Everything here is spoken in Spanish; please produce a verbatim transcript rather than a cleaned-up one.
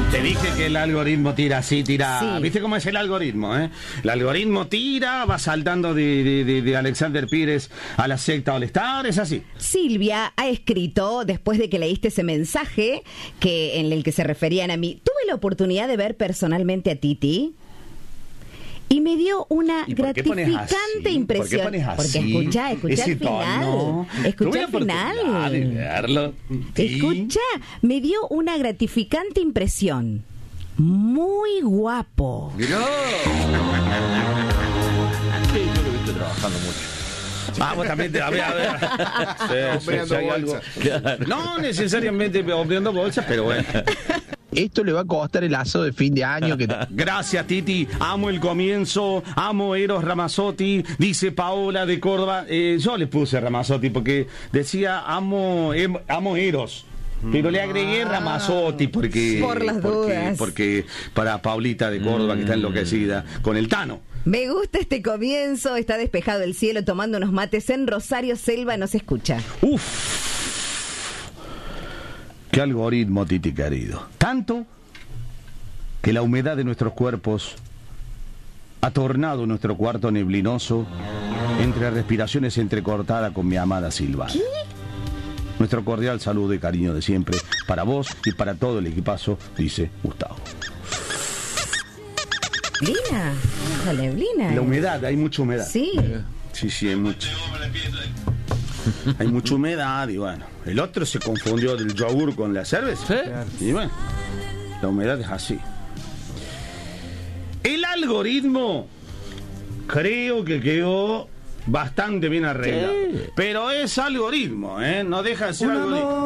Te dije que el algoritmo tira así, tira... Sí. ¿Viste cómo es el algoritmo, eh? El algoritmo tira, va saltando de, de, de, de Alexander Pires a la secta All Star, es así. Silvia ha escrito, después de que leíste ese mensaje que en el que se referían a mí, tuve la oportunidad de ver personalmente a Titi y me dio una ¿Y por qué pones gratificante así? impresión. ¿Por qué pones así? Porque escucha, escucha Ese el final. tono. Escucha Tuve el la oportunidad final. de verlo. Sí. Escucha, me dio una gratificante impresión. Muy guapo. Mirá. Sí, yo lo he visto trabajando mucho. Ah, vos también te... A ver, a ver. Sí, sí, sí, hay algo. Claro. No necesariamente comprando bolsas, pero bueno. Esto le va a costar el asado de fin de año que... Gracias, Titi. Amo el comienzo. Amo Eros Ramazzotti. Dice Paola de Córdoba. Eh, yo le puse Ramazzotti porque decía amo, em, amo Eros. Pero le agregué Ramazzotti porque... Por las porque, dudas. Porque para Paulita de Córdoba, que está enloquecida con el Tano. Me gusta este comienzo, está despejado el cielo, tomando unos mates en Rosario Selva, no se escucha. Uf. Qué algoritmo, Titi querido. Tanto que la humedad de nuestros cuerpos ha tornado nuestro cuarto neblinoso entre respiraciones entrecortadas con mi amada Silvana. ¿Qué? Nuestro cordial saludo y cariño de siempre para vos y para todo el equipazo, dice Gustavo. Blina, dale, Blina. La humedad, hay mucha humedad. Sí. Sí, sí, hay mucha. Hay mucha humedad y bueno, el otro se confundió del yogur con la cerveza. ¿Sí? Y bueno, la humedad es así. El algoritmo creo que quedó bastante bien arreglado. Sí. Pero es algoritmo, ¿eh? No deja de ser Un algoritmo. amor.